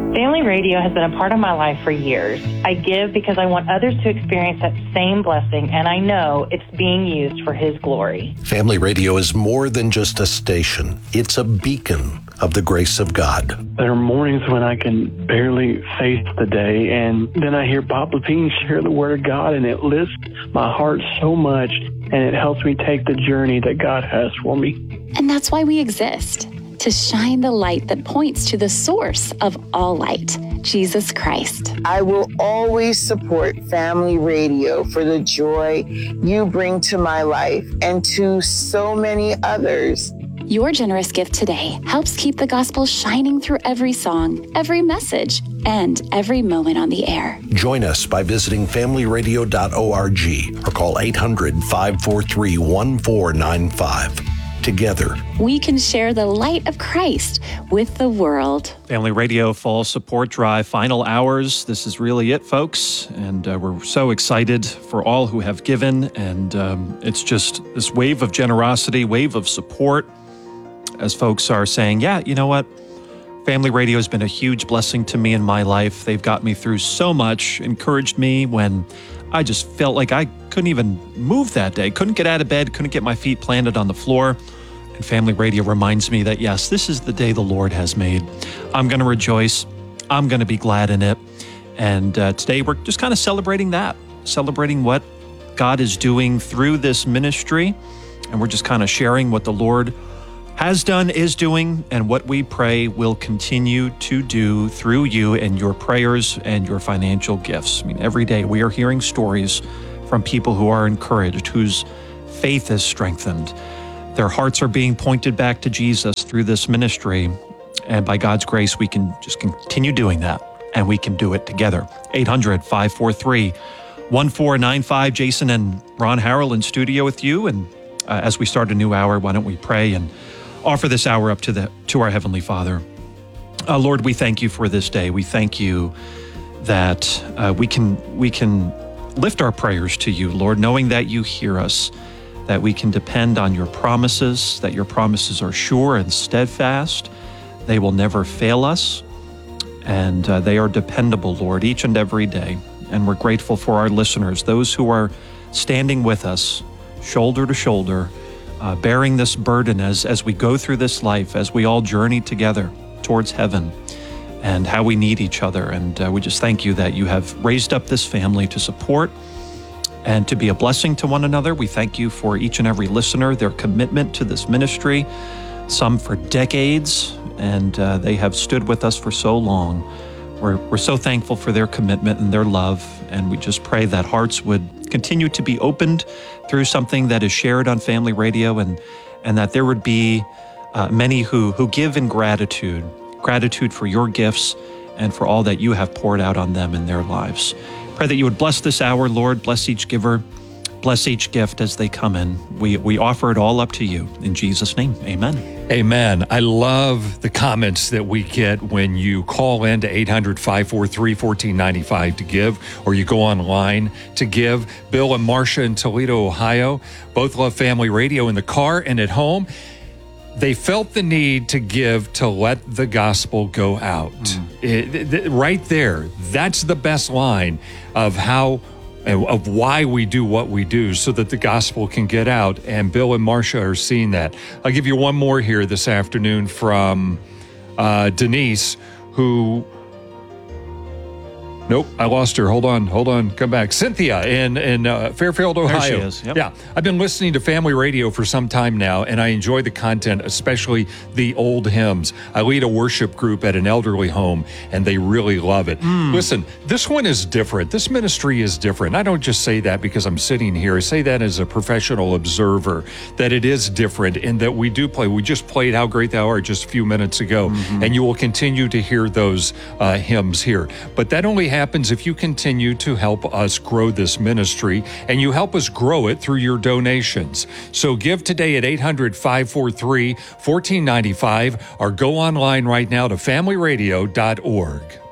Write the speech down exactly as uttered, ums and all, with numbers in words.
Family Radio has been a part of my life for years. I give because I want others to experience that same blessing, and I know it's being used for His glory. Family Radio is more than just a station. It's a beacon of the grace of God. There are mornings when I can barely face the day, and then I hear Bob Levine share the Word of God, and it lifts my heart so much, and it helps me take the journey that God has for me. And that's why we exist, to shine the light that points to the source of all light, Jesus Christ. I will always support Family Radio for the joy you bring to my life and to so many others. Your generous gift today helps keep the gospel shining through every song, every message, and every moment on the air. Join us by visiting family radio dot org or call eight hundred, five four three, one four nine five. Together, we can share the light of Christ with the world. Family Radio Fall Support Drive, final hours. This is really it, folks. And uh, we're so excited for all who have given. And um, it's just this wave of generosity, wave of support, as folks are saying, yeah, you know what? Family Radio has been a huge blessing to me in my life. They've got me through so much, encouraged me when I just felt like I couldn't even move that day, couldn't get out of bed, couldn't get my feet planted on the floor. And Family Radio reminds me that, yes, this is the day the Lord has made. I'm going to rejoice. I'm going to be glad in it. And uh, today we're just kind of celebrating that, celebrating what God is doing through this ministry. And we're just kind of sharing what the Lord has done, is doing, and what we pray will continue to do through you and your prayers and your financial gifts. I mean, every day we are hearing stories from people who are encouraged, whose faith is strengthened. Their hearts are being pointed back to Jesus through this ministry. And by God's grace, we can just continue doing that, and we can do it together. eight hundred, five four three, one four nine five. Jason and Ron Harrell in studio with you. And uh, as we start a new hour, why don't we pray and offer this hour up to the to our Heavenly Father. Uh, Lord, we thank you for this day. We thank you that uh, we can we can lift our prayers to you, Lord, knowing that you hear us, that we can depend on your promises, that your promises are sure and steadfast. They will never fail us, and uh, they are dependable, Lord, each and every day. And we're grateful for our listeners, those who are standing with us, shoulder to shoulder, Uh, bearing this burden as, as we go through this life, as we all journey together towards heaven, and how we need each other. And uh, we just thank you that you have raised up this family to support and to be a blessing to one another. We thank you for each and every listener, their commitment to this ministry, some for decades, and uh, they have stood with us for so long. We're, we're so thankful for their commitment and their love, and we just pray that hearts would continue to be opened through something that is shared on Family Radio, and and that there would be uh, many who who give in gratitude, gratitude for your gifts and for all that you have poured out on them in their lives. Pray that you would bless this hour, Lord, bless each giver, bless each gift as they come in. We we offer it all up to you in Jesus' name. Amen. Amen. I love the comments that we get when you call in to eight hundred, five four three, one four nine five to give, or you go online to give. Bill and Marcia in Toledo, Ohio, both love Family Radio in the car and at home. They felt the need to give to let the gospel go out. Mm. It, it, right there, that's the best line of how of why we do what we do, so that the gospel can get out. And Bill and Marcia are seeing that. I'll give you one more here this afternoon from uh, Denise, who... Nope, I lost her. Hold on, hold on, come back. Cynthia in, in uh, Fairfield, Ohio. There she is, yep. Yeah, I've been listening to Family Radio for some time now, and I enjoy the content, especially the old hymns. I lead a worship group at an elderly home, and they really love it. Mm. Listen, this one is different. This ministry is different. I don't just say that because I'm sitting here. I say that as a professional observer, that it is different, and that we do play. We just played How Great Thou Art just a few minutes ago, mm-hmm. and you will continue to hear those uh, hymns here. But that only happens happens if you continue to help us grow this ministry, and you help us grow it through your donations. So give today at eight hundred, five four three, one four nine five, or go online right now to family radio dot org.